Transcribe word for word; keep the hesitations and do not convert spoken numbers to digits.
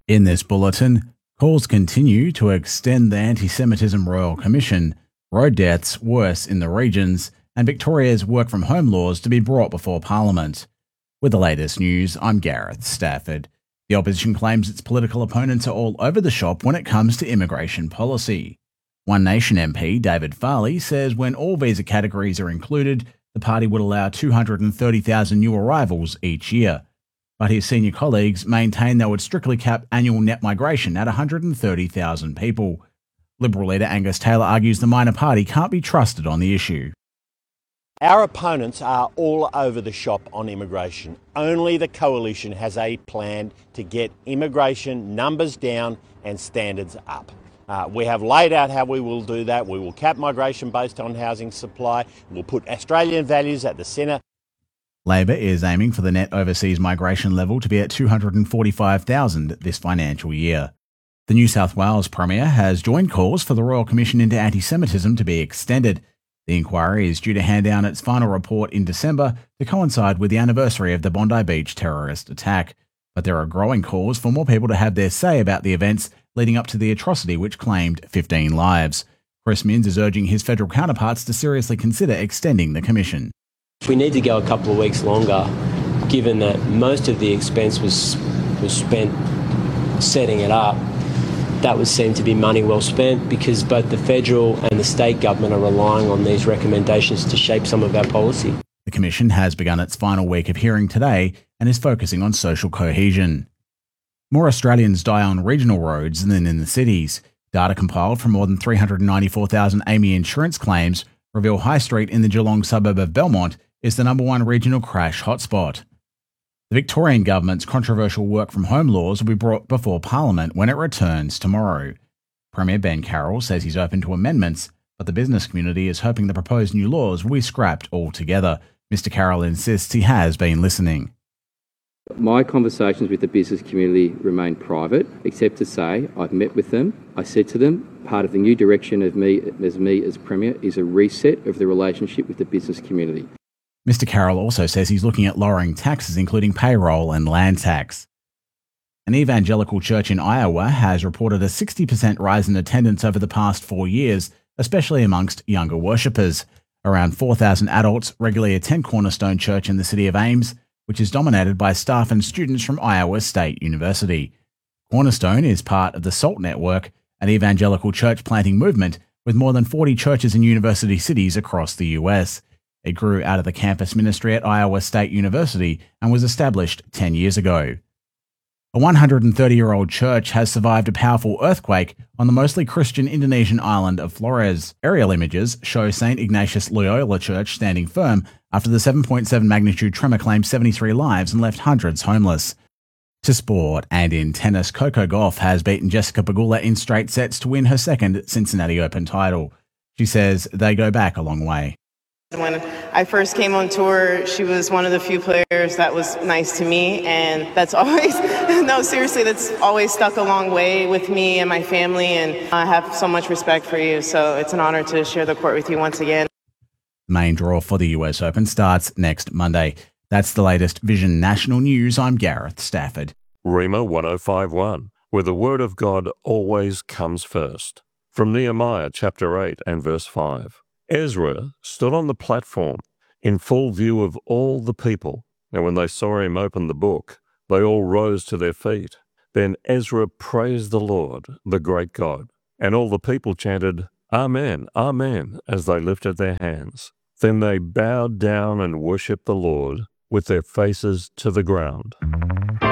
In this bulletin, calls continue to extend the Anti-Semitism Royal Commission, road deaths worse in the regions, and Victoria's work-from-home laws to be brought before Parliament. With the latest news, I'm Gareth Stafford. The opposition claims its political opponents are all over the shop when it comes to immigration policy. One Nation M P David Farley says when all visa categories are included, the party would allow two hundred thirty thousand new arrivals each year. But his senior colleagues maintain they would strictly cap annual net migration at one hundred thirty thousand people. Liberal leader Angus Taylor argues the minor party can't be trusted on the issue. Our opponents are all over the shop on immigration. Only the coalition has a plan to get immigration numbers down and standards up. Uh, we have laid out how we will do that. We will cap migration based on housing supply. We'll put Australian values at the centre. Labor is aiming for the net overseas migration level to be at two hundred forty-five thousand this financial year. The New South Wales Premier has joined calls for the Royal Commission into Anti-Semitism to be extended. The inquiry is due to hand down its final report in December to coincide with the anniversary of the Bondi Beach terrorist attack. But there are growing calls for more people to have their say about the events leading up to the atrocity which claimed fifteen lives. Chris Minns is urging his federal counterparts to seriously consider extending the commission. We need to go a couple of weeks longer, given that most of the expense was was spent setting it up. That would seem to be money well spent because both the federal and the state government are relying on these recommendations to shape some of our policy. The Commission has begun its final week of hearing today and is focusing on social cohesion. More Australians die on regional roads than in the cities. Data compiled from more than three hundred ninety-four thousand A M I insurance claims reveal High Street in the Geelong suburb of Belmont is the number one regional crash hotspot. The Victorian government's controversial work-from-home laws will be brought before Parliament when it returns tomorrow. Premier Ben Carroll says he's open to amendments, but the business community is hoping the proposed new laws will be scrapped altogether. Mister Carroll insists he has been listening. My conversations with the business community remain private, except to say I've met with them. I said to them, part of the new direction of me as me as Premier is a reset of the relationship with the business community. Mister Carroll also says he's looking at lowering taxes, including payroll and land tax. An evangelical church in Iowa has reported a sixty percent rise in attendance over the past four years, especially amongst younger worshippers. Around four thousand adults regularly attend Cornerstone Church in the city of Ames, which is dominated by staff and students from Iowa State University. Cornerstone is part of the SALT Network, an evangelical church planting movement with more than forty churches in university cities across the U S. It grew out of the campus ministry at Iowa State University and was established ten years ago. A one hundred thirty-year-old church has survived a powerful earthquake on the mostly Christian Indonesian island of Flores. Aerial images show Saint Ignatius Loyola Church standing firm after the seven point seven magnitude tremor claimed seventy-three lives and left hundreds homeless. To sport, and in tennis, Coco Gauff has beaten Jessica Pegula in straight sets to win her second Cincinnati Open title. She says they go back a long way. When I first came on tour, she was one of the few players that was nice to me, and that's always, no, seriously, that's always stuck a long way with me and my family, and I have so much respect for you, so it's an honor to share the court with you once again. Main draw for the U S Open starts next Monday. That's the latest Vision National News. I'm Gareth Stafford. Rhema one oh five one, where the word of God always comes first. From Nehemiah chapter eight and verse five. Ezra stood on the platform in full view of all the people, and when they saw him open the book, they all rose to their feet. Then Ezra praised the Lord, the great God, and all the people chanted, Amen, Amen, as they lifted their hands. Then they bowed down and worshipped the Lord with their faces to the ground.